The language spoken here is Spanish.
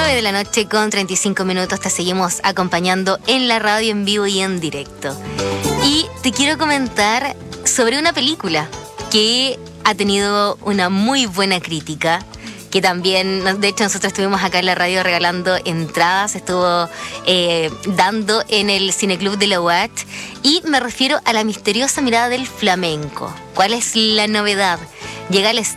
9 de la noche con 35 minutos te seguimos acompañando en la radio en vivo y en directo. Y te quiero comentar sobre una película que ha tenido una muy buena crítica, que también, de hecho nosotros estuvimos acá en la radio regalando entradas, estuvo dando en el Cineclub de la UAT, y me refiero a La misteriosa mirada del flamenco. ¿Cuál es la novedad? Llega al